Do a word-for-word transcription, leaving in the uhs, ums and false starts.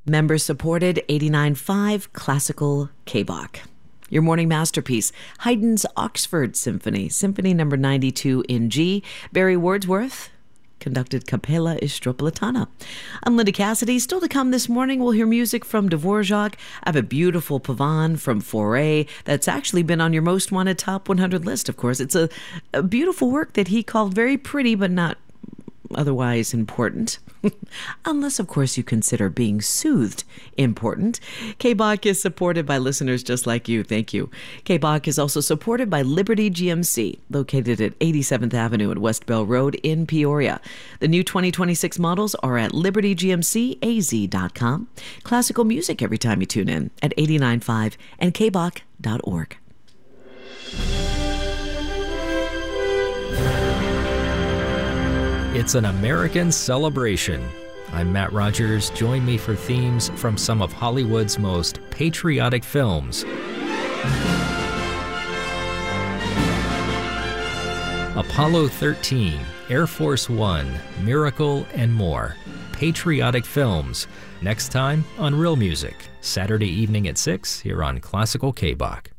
Member-supported eighty-nine point five Classical K-Bach. Your morning masterpiece, Haydn's Oxford Symphony, Symphony number ninety-two in G. Barry Wordsworth conducted Capella Istropolitana. I'm Linda Cassidy. Still to come this morning, we'll hear music from Dvorak. I have a beautiful Pavan from Fauré that's actually been on your most wanted top one hundred list, of course. It's a, a beautiful work that he called very pretty, but not otherwise important. Unless, of course, you consider being soothed important. K-Bach is supported by listeners just like you. Thank you. K-Bach is also supported by Liberty G M C, located at eighty-seventh Avenue and West Bell Road in Peoria. The new twenty twenty-six models are at liberty g m c a z dot com. Classical music every time you tune in at eighty-nine point five and k bach dot org. It's an American celebration. I'm Matt Rogers. Join me for themes from some of Hollywood's most patriotic films. Apollo thirteen, Air Force One, Miracle, and more. Patriotic films. Next time on Real Music, Saturday evening at six here on Classical K-Bach.